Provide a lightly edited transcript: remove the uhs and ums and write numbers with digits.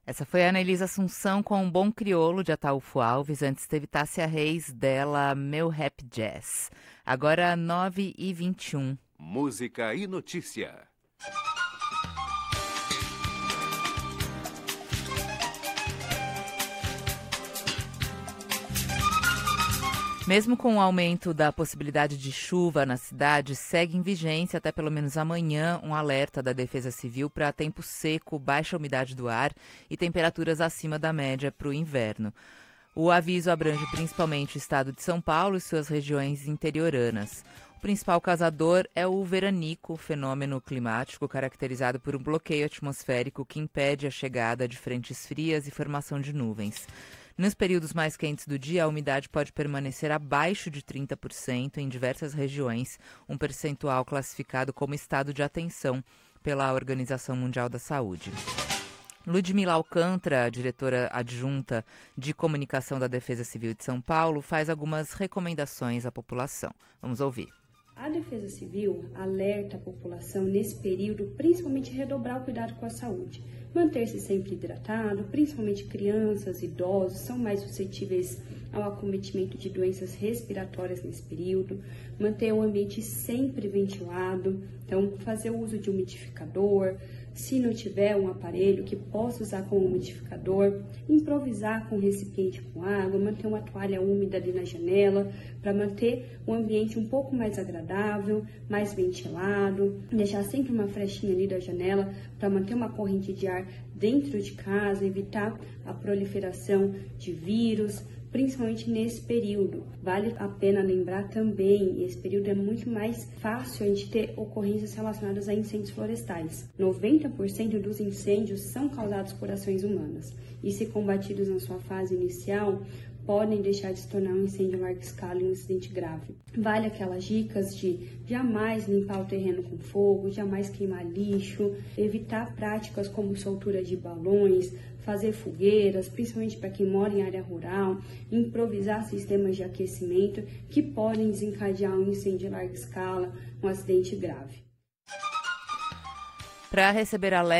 Essa foi a Anelisa Assunção com um bom crioulo de Ataúfo Alves. Antes teve Tássia Reis dela, Meu Rap Jazz. Agora 9h21. Música e notícia. Mesmo com o aumento da possibilidade de chuva na cidade, segue em vigência até pelo menos amanhã um alerta da Defesa Civil para tempo seco, baixa umidade do ar e temperaturas acima da média para o inverno. O aviso abrange principalmente o estado de São Paulo e suas regiões interioranas. O principal causador é o veranico, fenômeno climático caracterizado por um bloqueio atmosférico que impede a chegada de frentes frias e formação de nuvens. Nos períodos mais quentes do dia, a umidade pode permanecer abaixo de 30% em diversas regiões, um percentual classificado como estado de atenção pela Organização Mundial da Saúde. Ludmila Alcântara, diretora adjunta de comunicação da Defesa Civil de São Paulo, faz algumas recomendações à população. Vamos ouvir. A Defesa Civil alerta a população nesse período, principalmente redobrar o cuidado com a saúde. Manter-se sempre hidratado, principalmente crianças, idosos, são mais suscetíveis ao acometimento de doenças respiratórias nesse período. Manter o ambiente sempre ventilado, então fazer o uso de umidificador. Se não tiver um aparelho que possa usar como umidificador, improvisar com um recipiente com água, manter uma toalha úmida ali na janela, para manter o ambiente um pouco mais agradável, mais ventilado, deixar sempre uma frechinha ali da janela para manter uma corrente de ar dentro de casa, evitar a proliferação de vírus, principalmente nesse período. Vale a pena lembrar também, esse período é muito mais fácil a gente ter ocorrências relacionadas a incêndios florestais. 90% dos incêndios são causados por ações humanas e, se combatidos na sua fase inicial, podem deixar de se tornar um incêndio em larga escala e um incidente grave. Vale aquelas dicas de jamais limpar o terreno com fogo, jamais queimar lixo, evitar práticas como soltura de balões, fazer fogueiras, principalmente para quem mora em área rural, improvisar sistemas de aquecimento que podem desencadear um incêndio em larga escala, um acidente grave. Para receber alerta